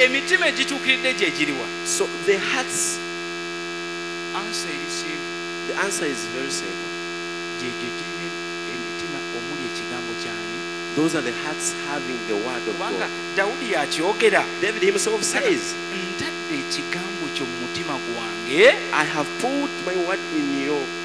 emitima egituukiridde gye giriwa? So the hearts, Answer is the answer is very simple. gyegyo girimu emitima omuli ekigambo kyani. Those are the hearts having the word of Kubanga God. Dawudi yakyogera, David himself says, ntadde ekigambo kyo mu mutima gwange. I have put my word in your